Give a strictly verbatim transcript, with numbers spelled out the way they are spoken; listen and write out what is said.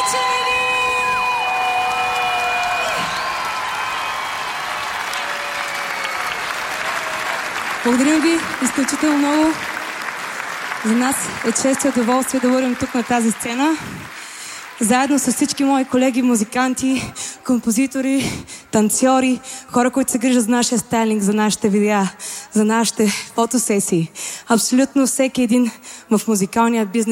Благодарим ви изключително много. За нас е чест и удоволствие да бъдем тук на тази сцена. Заедно с всички мои колеги, музиканти, композитори, танцори, хора, които се грижат за нашия стайлинг, за нашите видеа, за нашите фотосесии. Абсолютно всеки един в музикалния бизнес